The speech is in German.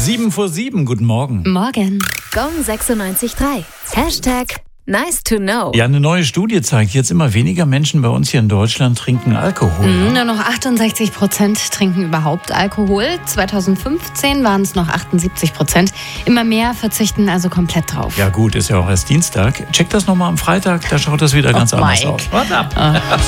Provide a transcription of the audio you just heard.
7:07, guten Morgen. Morgen. Gong 96.3. #Nice to know. Ja, eine neue Studie zeigt, jetzt immer weniger Menschen bei uns hier in Deutschland trinken Alkohol. Nur noch 68% trinken überhaupt Alkohol. 2015 waren es noch 78%. Immer mehr verzichten also komplett drauf. Ja gut, ist ja auch erst Dienstag. Check das nochmal am Freitag, da schaut das wieder ganz anders Mike. aus. Warte ab.